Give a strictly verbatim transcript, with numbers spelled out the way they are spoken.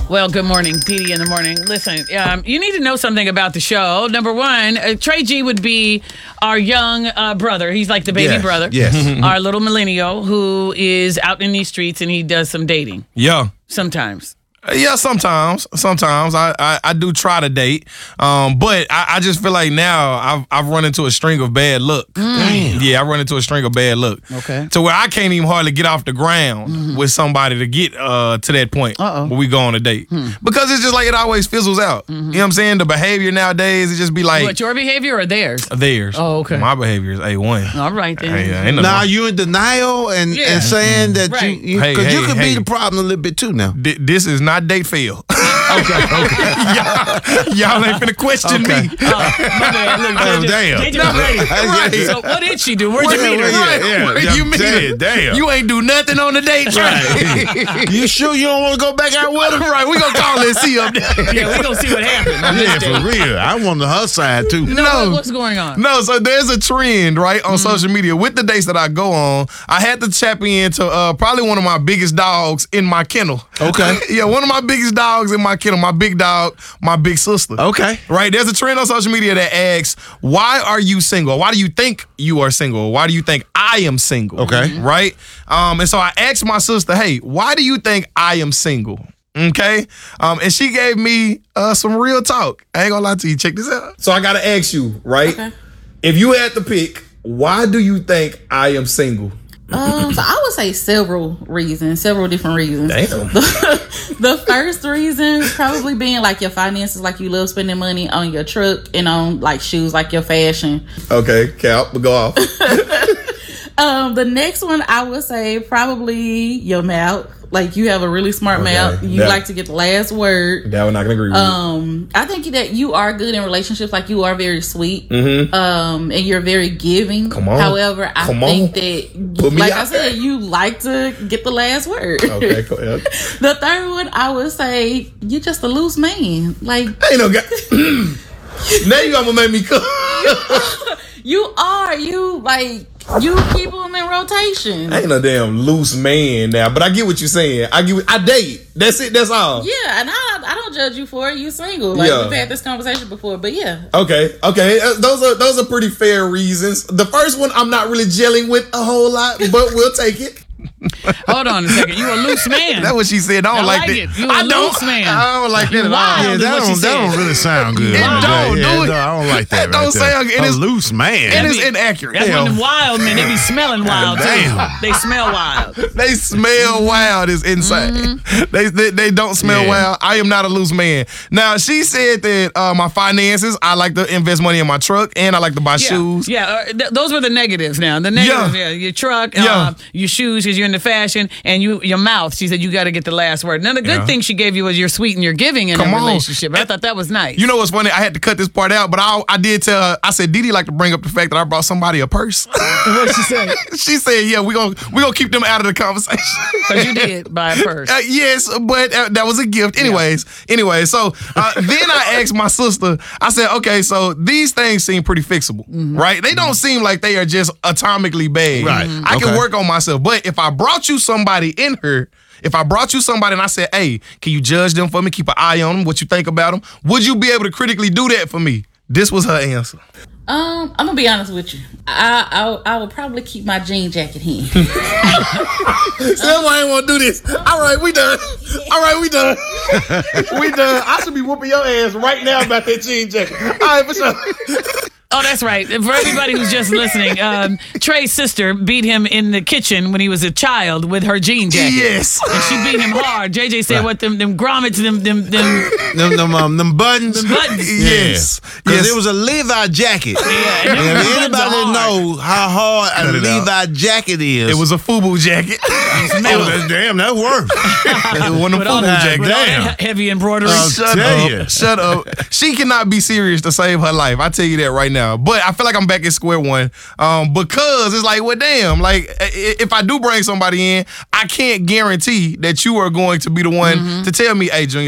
Well, good morning, Dee Dee in the morning. Listen, um, you need to know something about the show. Number one, uh, Trey G would be our young uh, brother. He's like the baby yes, brother. Yes. Our little millennial who is out in these streets and he does some dating. Yeah. Sometimes. Yeah, sometimes. Sometimes I, I, I do try to date, um, but I, I just feel like now I've I've run into a string of bad luck. Mm. Yeah, I run into a string of bad luck. Okay. To where I can't even hardly get off the ground mm-hmm. with somebody to get uh, to that point Uh-oh. where we go on a date. Hmm. Because it's just like it always fizzles out. Mm-hmm. You know what I'm saying? The behavior nowadays, it just be like. What, your behavior or theirs? Theirs. Oh, okay. My behavior is A one. All right, then. Hey, uh, ain't no now, wrong. you in denial and, Yeah. and saying that Right. you, Hey, because you, hey, could hey. be the problem a little bit too now. D- this is not date fail. Okay, okay. y'all, y'all ain't finna question Okay. me. Oh, my bad. Look, Oh, J J, damn. J J was ready. Right. So what did she do? Where'd you Where- meet her? where- Right. yeah, Yeah, Where yeah, you meet her? damn, damn. You ain't do nothing on the date, Right. You sure you don't want to go back out with her? Right, we gonna call and see up there. Yeah, we gonna see what happened. on this Yeah, date. for real. I want her side too. No, No. what's going on? No, so there's a trend, right, on social media with the dates that I go on. I had to tap into uh, probably one of my biggest dogs in my kennel. Okay. Yeah, one of my biggest dogs in my kennel, my big dog, my big sister. Okay. Right, there's a trend on social media that asks, why are you single? Why do you think you are single? Why do you think I am single? Okay. Right? Um, and so I asked my sister, hey, why do you think I am single? Okay. Um, and she gave me uh, some real talk. I ain't gonna lie to you. Check this out. So I gotta ask you, right? Okay. If you had to pick, why do you think I am single? Um, so I would say several reasons, several different reasons. Damn. The, the first reason probably being like your finances, like you love spending money on your truck and on like shoes, like your fashion. Okay, Cap, but go off. Um, the next one I would say probably your mouth. Like you have a really smart Okay, mouth. You that- like to get the last word. That one I can agree with. Um, I think that you are good in relationships. Like you are very sweet. Mm-hmm. Um, and you're very giving. Come on. However, I Come think on. that, Put me like out I said, there. you like to get the last word. Okay, go ahead. The third one, I would say you're just a loose man. Like Ain't no guy. Now you gonna make me cook. you are, you like you keep them in rotation. I ain't no damn loose man now, but I get what you're saying. I get. I date. That's it. That's all. Yeah, and I I don't judge you for it. You single. Like Yeah. we've had this conversation before, but yeah. Okay. Okay. Uh, those are those are pretty fair reasons. The first one I'm not really gelling with a whole lot, but we'll take it. Hold on a second. You a loose man. That's what she said. I don't I like, like that. it. You a I don't. loose man. I don't like that at all. wild. Yeah, is that what she don't, that said. don't really sound good. It right don't, there. do it. no, I don't like that. It don't right there. sound good. It a is- loose man. It is be- inaccurate. That's Hell, one of them wild men. They be smelling wild too. Damn. They smell wild. they smell wild is insane. They, they they don't smell Yeah. wild. I am not a loose man. Now she said that uh, my finances, I like to invest money in my truck and I like to buy Yeah, shoes. yeah. Uh, th- those were the negatives. Now the negatives, yeah, Yeah. your truck, Yeah. uh, your shoes because you're into fashion, and you your mouth. She said you got to get the last word. Now the good Yeah. thing she gave you was you're sweet and you're giving in Come a on. relationship. I thought that was nice. You know what's funny? I had to cut this part out, but I I did tell her. I said, Dee Dee like to bring up the fact that I brought somebody a purse. what she said? She said, "Yeah, we gonna we gonna keep them out of the conversation." Because you did buy a purse. Uh, yes, but uh, that was a gift. Anyways, anyway, so uh, then I asked my sister, I said, okay, so these things seem pretty fixable, right? They don't seem like they are just atomically bad. Right. Mhm. I can Okay. work on myself. But if I brought you somebody in here, if I brought you somebody and I said, hey, can you judge them for me? Keep an eye on them, what you think about them? Would you be able to critically do that for me? This was her answer. Um, I'm gonna be honest with you. I I, I would probably keep my jean jacket here. That's why I ain't want to do this. All right, we done. All right, we done. We done. I should be whooping your ass right now about that jean jacket. All right, for sure. Oh, that's right. For everybody who's just listening, um, Trey's sister beat him in the kitchen when he was a child with her jean jacket. Yes. And she beat him hard. J J said, "What them them grommets, them them them them, them, um, them buttons. buttons." Yes. Because Yes. it was a Levi jacket. Yeah, and them And if buttons anybody are hard. know how hard a Cut it out. Levi jacket is, It was a FUBU jacket. it was damn, that worked. It wasn't a With all FUBU that, jacket. with all Damn. that heavy embroidery. Um, Shut tell up. ya. Shut up. She cannot be serious to save her life. I tell you that right now. But I feel like I'm back at square one um, because it's like, well, damn, like i- if I do bring somebody in, I can't guarantee that you are going to be the one to tell me, hey, Junior,